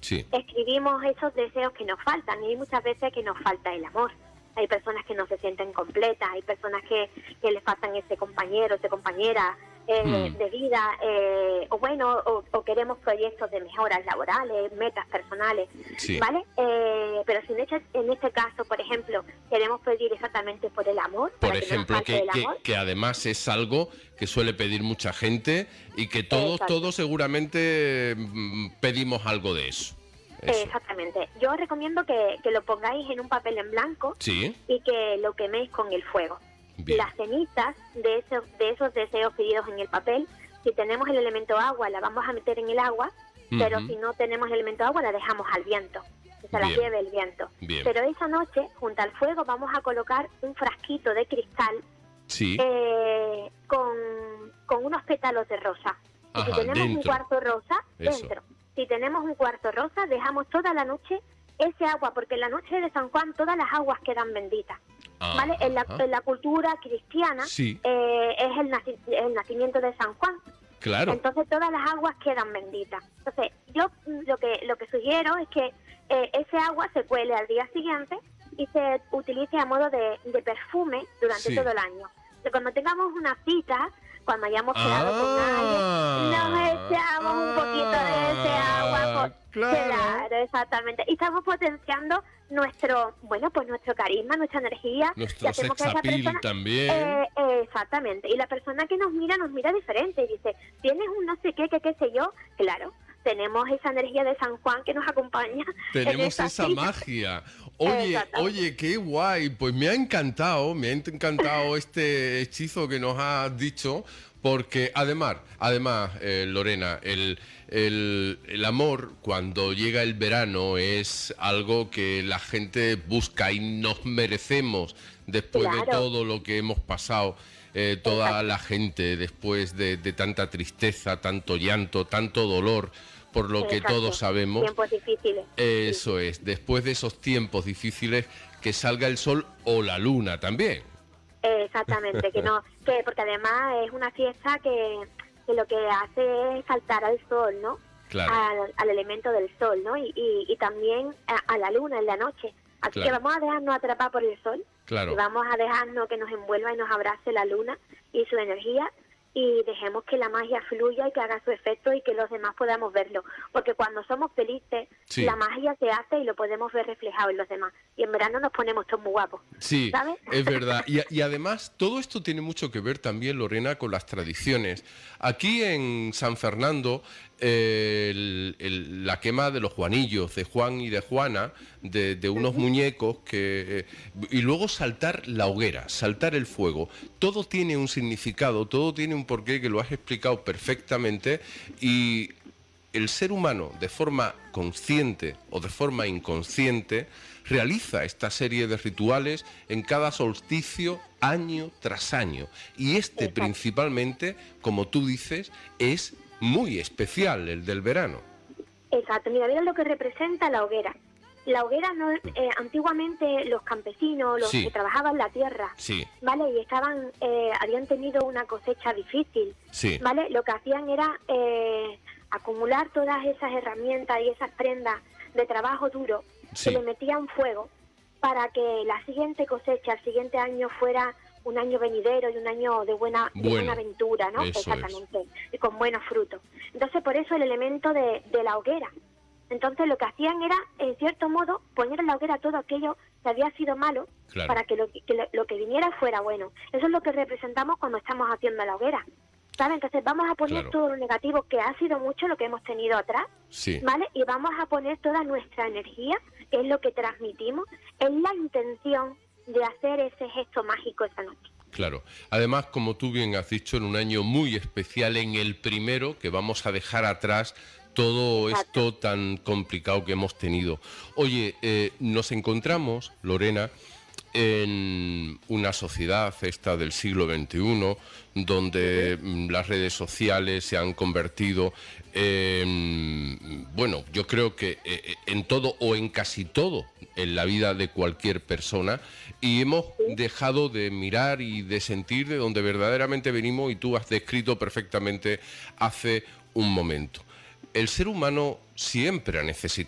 Sí. escribimos esos deseos que nos faltan, y hay muchas veces que nos falta el amor. Hay personas que no se sienten completas, hay personas que les faltan ese compañero, esa compañera de vida, o queremos proyectos de mejoras laborales, metas personales, Sí. ¿vale? Pero si en este caso, por ejemplo, queremos pedir exactamente por el amor, Por para que no nos ejemplo, falte el amor. que además es algo que suele pedir mucha gente y que Exacto. todos seguramente pedimos algo de eso. Eso. Exactamente. Yo os recomiendo que lo pongáis en un papel en blanco Sí. y que lo queméis con el fuego. Bien. Las cenizas de esos deseos pedidos en el papel, si tenemos el elemento agua, la vamos a meter en el agua, pero si no tenemos el elemento agua, la dejamos al viento, que se la Bien. lleve el viento. Bien. Pero esa noche, junto al fuego, vamos a colocar un frasquito de cristal Sí. con unos pétalos de rosa. Y Ajá, si tenemos un dentro. cuarto rosa, Eso. dentro. Si tenemos un cuarto rosa, dejamos toda la noche ese agua, porque en la noche de San Juan todas las aguas quedan benditas. ¿Vale? En la cultura cristiana Sí. es el nacimiento de San Juan. Claro. Entonces todas las aguas quedan benditas. Entonces yo lo que sugiero es que ese agua se cuele al día siguiente y se utilice a modo de perfume durante todo el año. Entonces, cuando tengamos una cita, cuando hayamos quedado con alguien, nos echamos un poquito de ese agua. Claro, exactamente. Y estamos potenciando nuestro carisma, nuestra energía. Nuestro sex appeal también. Exactamente. Y la persona que nos mira diferente y dice, ¿tienes un no sé qué sé yo? Claro. Tenemos esa energía de San Juan que nos acompaña. Tenemos esa magia. Oye, qué guay. Pues me ha encantado este hechizo que nos has dicho, porque además, Lorena, el amor cuando llega el verano es algo que la gente busca y nos merecemos después de todo lo que hemos pasado. Toda la gente después de tanta tristeza, tanto llanto, tanto dolor, por lo que todos sabemos. Tiempos difíciles. Eso es, después de esos tiempos difíciles, que salga el sol o la luna también. Exactamente, porque además es una fiesta que lo que hace es saltar al sol, ¿no? Claro. Al elemento del sol, ¿no? Y también a la luna en la noche. Así que vamos a dejarnos atrapar por el sol. Claro. Y vamos a dejarnos que nos envuelva y nos abrace la luna y su energía, y dejemos que la magia fluya y que haga su efecto y que los demás podamos verlo. Porque cuando somos felices, la magia se hace y lo podemos ver reflejado en los demás. Y en verano nos ponemos todos muy guapos. Sí, ¿sabes? es verdad. Y además, todo esto tiene mucho que ver también, Lorena, con las tradiciones. Aquí en San Fernando, la quema de los Juanillos, de Juan y de Juana, de unos muñecos, y luego saltar la hoguera, saltar el fuego. Todo tiene un significado, todo tiene un porqué, que lo has explicado perfectamente, y el ser humano, de forma consciente o de forma inconsciente, realiza esta serie de rituales en cada solsticio, año tras año. Y principalmente, como tú dices, es muy especial, el del verano. Exacto. Mira lo que representa la hoguera. La hoguera, antiguamente los campesinos, los que trabajaban la tierra, ¿vale? Y habían tenido una cosecha difícil, ¿vale? Lo que hacían era acumular todas esas herramientas y esas prendas de trabajo duro, que le metían fuego para que la siguiente cosecha, el siguiente año fuera un año venidero y un año de buena aventura, ¿no? Exactamente, y con buenos frutos. Entonces, por eso el elemento de la hoguera. Entonces, lo que hacían era, en cierto modo, poner en la hoguera todo aquello que había sido malo, para que lo que viniera fuera bueno. Eso es lo que representamos cuando estamos haciendo la hoguera, ¿sabes? Entonces, vamos a poner todo lo negativo, que ha sido mucho lo que hemos tenido atrás, ¿vale? Y vamos a poner toda nuestra energía, que es lo que transmitimos, en la intención de hacer ese gesto mágico esa noche. Claro. Además, como tú bien has dicho, en un año muy especial, en el primero, que vamos a dejar atrás todo esto tan complicado que hemos tenido. Oye, nos encontramos, Lorena, en una sociedad esta del siglo XXI, donde las redes sociales se han convertido en, yo creo que en todo o en casi todo en la vida de cualquier persona, y hemos dejado de mirar y de sentir de donde verdaderamente venimos, y tú has descrito perfectamente hace un momento. El ser humano siempre ha necesitado